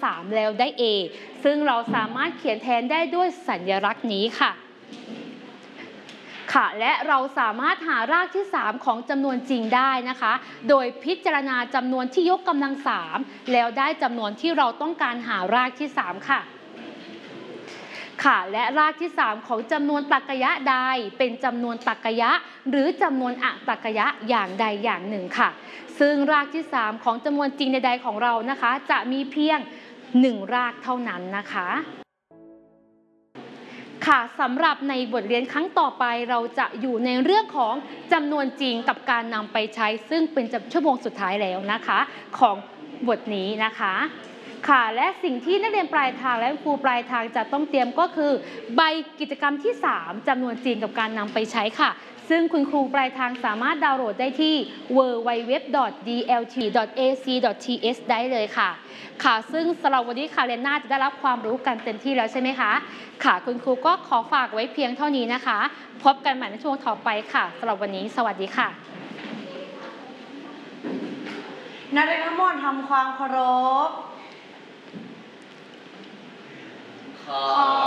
3แล้วได้ A ซึ่งเราสามารถเขียนแทนได้ด้วยสัญลักษณ์นี้ค่ะและเราสามารถหารากที่3ของจำนวนจริงได้นะคะโดยพิจารณาจำนวนที่ยกกำลัง3แล้วได้จำนวนที่เราต้องการหารากที่3ค่ะและรากที่3ของจำนวนตรรกะใดเป็นจำนวนตรรกะหรือจำนวนอตรรกะอย่างใดอย่างหนึ่งค่ะซึ่งรากที่3ของจำนวนจริงใดๆของเรานะคะจะมีเพียง1รากเท่านั้นนะคะสำหรับในบทเรียนครั้งต่อไปเราจะอยู่ในเรื่องของจำนวนจริงกับการนำไปใช้ซึ่งเป็นชั่วโมงสุดท้ายแล้วนะคะของบทนี้นะคะและสิ่งที่นักเรียนปลายทางและครูปลายทางจะต้องเตรียมก็คือใบกิจกรรมที่3จำนวนจริงกับการนำไปใช้ค่ะซึ่งคุณครูปลายทางสามารถดาวน์โหลดได้ที่ www.dlt.ac.th ได้เลยค่ะซึ่งสำหรับวันนี้เรียนน่าจะได้รับความรู้กันเต็มที่แล้วใช่ไหมคะคุณครูก็ขอฝากไว้เพียงเท่านี้นะคะพบกันใหม่ในช่วงต่อไปค่ะสำหรับวันนี้สวัสดีค่ะนักเรียนทั้งหมดทำความเคารพ